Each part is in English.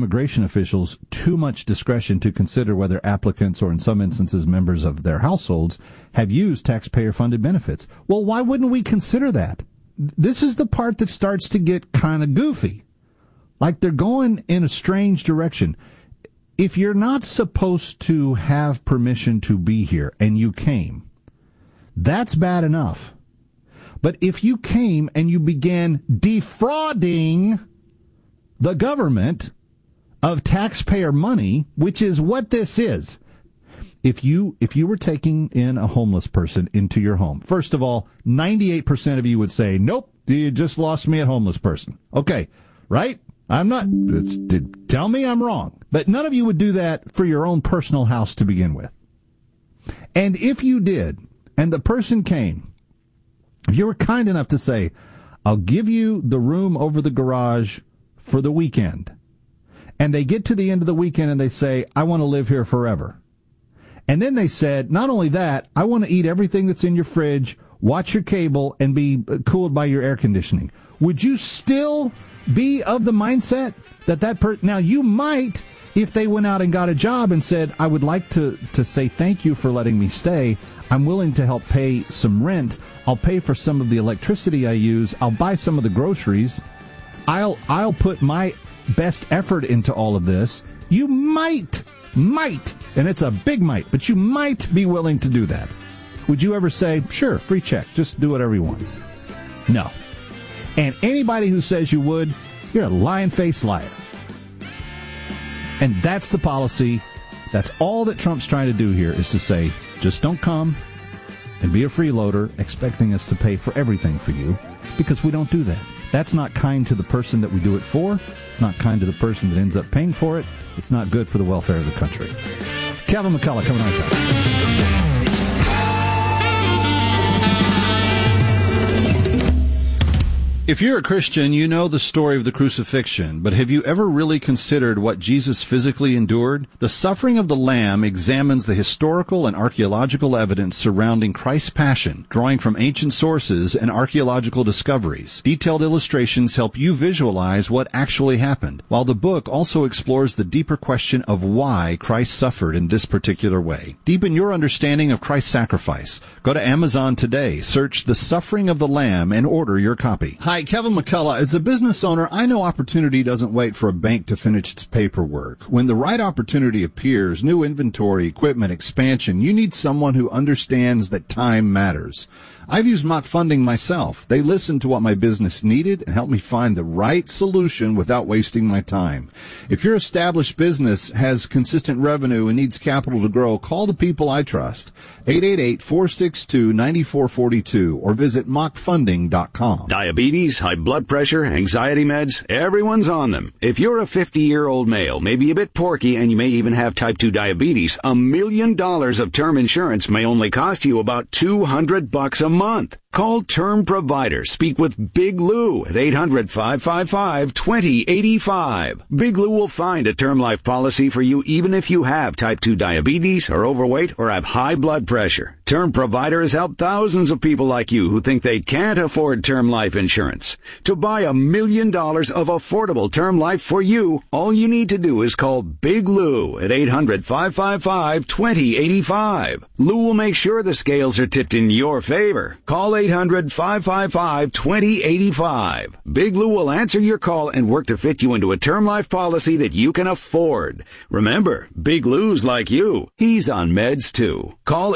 immigration officials too much discretion to consider whether applicants, or in some instances members of their households, have used taxpayer-funded benefits. Well, why wouldn't we consider that? This is the part that starts to get kind of goofy. Like they're going in a strange direction. If you're not supposed to have permission to be here and you came, that's bad enough. But if you came and you began defrauding the government of taxpayer money, which is what this is. If you were taking in a homeless person into your home, first of all, 98% of you would say, nope, you just lost me at homeless person. Okay, right? I'm not, tell me I'm wrong. But none of you would do that for your own personal house to begin with. And if you did, and the person came, if you were kind enough to say, I'll give you the room over the garage for the weekend, and they get to the end of the weekend and they say, I want to live here forever. And then they said, not only that, I want to eat everything that's in your fridge, watch your cable, and be cooled by your air conditioning. Would you still be of the mindset that now you might, if they went out and got a job and said, I would like to say thank you for letting me stay. I'm willing to help pay some rent. I'll pay for some of the electricity I use. I'll buy some of the groceries. I'll put my best effort into all of this. You might, and it's a big might, but you might be willing to do that. Would you ever say, sure, free check, just do whatever you want? No. And anybody who says you would, you're a lying-faced liar. And that's the policy. That's all that Trump's trying to do here, is to say, just don't come and be a freeloader expecting us to pay for everything for you, because we don't do that. That's not kind to the person that we do it for. It's not kind to the person that ends up paying for it. It's not good for the welfare of the country. Kevin McCullough coming on. If you're a Christian, you know the story of the crucifixion, but have you ever really considered what Jesus physically endured? The Suffering of the Lamb examines the historical and archaeological evidence surrounding Christ's passion, drawing from ancient sources and archaeological discoveries. Detailed illustrations help you visualize what actually happened, while the book also explores the deeper question of why Christ suffered in this particular way. Deepen your understanding of Christ's sacrifice. Go to Amazon today, search The Suffering of the Lamb, and order your copy. Hi, Kevin McCullough. As a business owner, I know opportunity doesn't wait for a bank to finish its paperwork. When the right opportunity appears, new inventory, equipment, expansion, you need someone who understands that time matters. I've used Mock Funding myself. They listened to what my business needed and helped me find the right solution without wasting my time. If your established business has consistent revenue and needs capital to grow, call the people I trust. 888-462-9442 or visit mockfunding.com. Diabetes, high blood pressure, anxiety meds, everyone's on them. If you're a 50-year-old male, maybe a bit porky, and you may even have type 2 diabetes, $1 million of term insurance may only cost you about $200 a month. Call Term Provider. Speak with Big Lou at 800-555-2085. Big Lou will find a term life policy for you even if you have type 2 diabetes, are overweight, or have high blood pressure. Term Provider has helped thousands of people like you who think they can't afford term life insurance. To buy $1 million of affordable term life for you, all you need to do is call Big Lou at 800-555-2085. Lou will make sure the scales are tipped in your favor. Call 800-555-2085. Big Lou will answer your call and work to fit you into a term life policy that you can afford. Remember, Big Lou's like you. He's on meds too. Call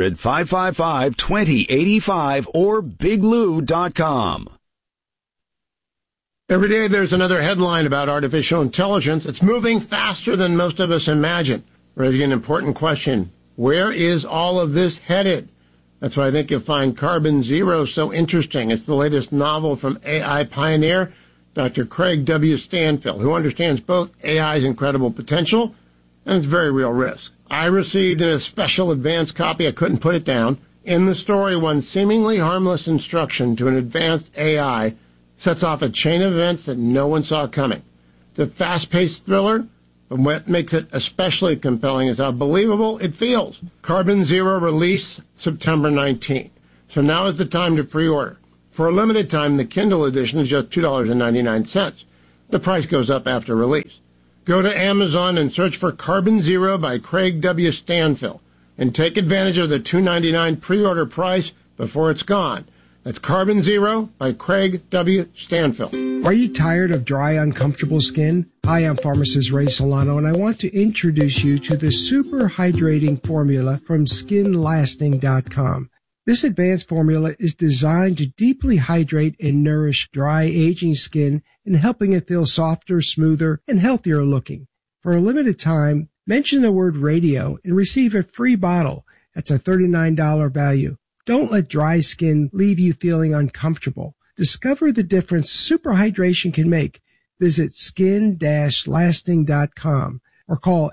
800-555-2085 or biglou.com. Every day there's another headline about artificial intelligence. It's moving faster than most of us imagine, raising an important question. Where is all of this headed? That's why I think you'll find Carbon Zero so interesting. It's the latest novel from AI pioneer Dr. Craig W. Stanfill, who understands both AI's incredible potential and its very real risk. I received a special advanced copy. I couldn't put it down. In the story, one seemingly harmless instruction to an advanced AI sets off a chain of events that no one saw coming. It's a fast-paced thriller, but what makes it especially compelling is how believable it feels. Carbon Zero release September 19th. So now is the time to pre-order. For a limited time, the Kindle edition is just $2.99. The price goes up after release. Go to Amazon and search for Carbon Zero by Craig W. Stanfill and take advantage of the $2.99 pre-order price before it's gone. That's Carbon Zero by Craig W. Stanfill. Are you tired of dry, uncomfortable skin? Hi, I'm pharmacist Ray Solano, and I want to introduce you to the Super Hydrating Formula from SkinLasting.com. This advanced formula is designed to deeply hydrate and nourish dry, aging skin and helping it feel softer, smoother, and healthier looking. For a limited time, mention the word radio and receive a free bottle. That's a $39 value. Don't let dry skin leave you feeling uncomfortable. Discover the difference super hydration can make. Visit skin-lasting.com or call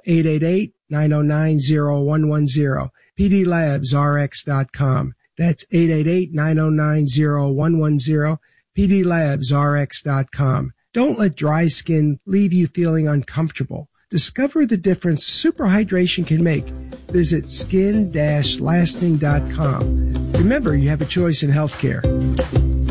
888-909-0110, pdlabsrx.com. That's 888-909-0110, pdlabsrx.com. Don't let dry skin leave you feeling uncomfortable. Discover the difference super hydration can make. Visit skin-lasting.com. Remember, you have a choice in healthcare.